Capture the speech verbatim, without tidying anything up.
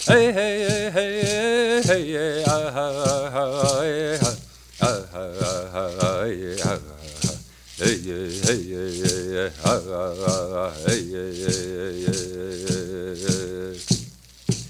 Hey, hey, hey, hey, hey, ah, ah, ah, hey, ah, ah, ah, ah, hey, ah, ah, hey, hey, hey, hey, hey, ah, ah, ah, hey, hey, hey, hey, hey,